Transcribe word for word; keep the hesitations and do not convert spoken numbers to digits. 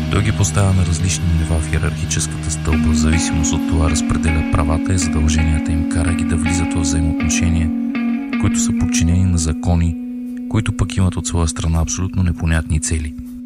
Той ги поставя на различни нива в йерархическата стълба, в зависимост от това разпределя правата и задълженията им, кара ги да влизат в взаимоотношения, които са подчинени на закони, които пък имат от своя страна абсолютно непонятни цели.